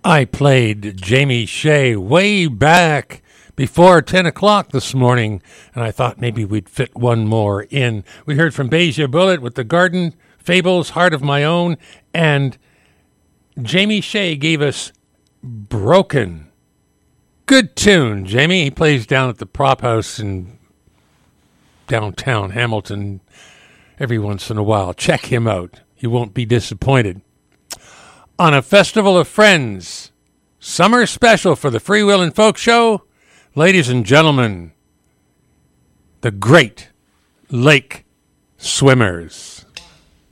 I played Jamie Shea way back before 10 o'clock this morning, and I thought maybe we'd fit one more in. We heard from Beja Bullet with the Garden Fables, Heart of My Own, and Jamie Shea gave us Broken. Good tune, Jamie. He plays down at the Prop House in downtown Hamilton every once in a while. Check him out. You won't be disappointed. On a Festival of Friends, summer special for the Freewheelin' Folk Show, ladies and gentlemen, the Great Lake Swimmers.